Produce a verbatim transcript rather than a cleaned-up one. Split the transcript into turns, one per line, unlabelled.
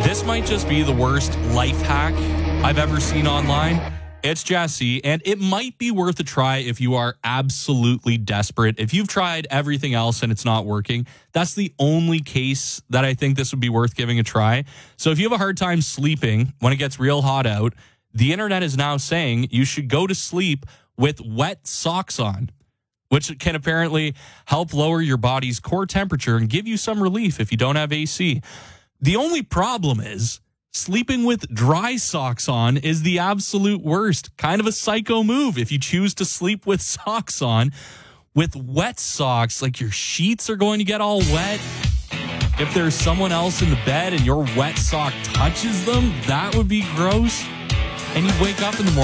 This might just be the worst life hack I've ever seen online. It's Jesse, and it might be worth a try if you are absolutely desperate. If you've tried everything else and it's not working, that's the only case that I think this would be worth giving a try. So if you have a hard time sleeping when it gets real hot out, the internet is now saying you should go to sleep with wet socks on, which can apparently help lower your body's core temperature and give you some relief if you don't have A C. The only problem is sleeping with dry socks on is the absolute worst. Kind of a psycho move if you choose to sleep with socks on. With wet socks, like your sheets are going to get all wet. If there's someone else in the bed and your wet sock touches them, that would be gross. And you wake up in the morning